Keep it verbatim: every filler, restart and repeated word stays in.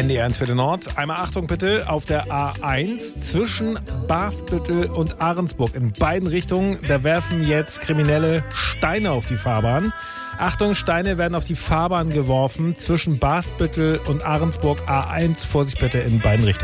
N D R eins Viertel Nord. Einmal Achtung bitte auf der A eins zwischen Basbüttel und Ahrensburg. In beiden Richtungen, da werfen jetzt Kriminelle Steine auf die Fahrbahn. Achtung, Steine werden auf die Fahrbahn geworfen zwischen Basbüttel und Ahrensburg A eins. Vorsicht bitte in beiden Richtungen.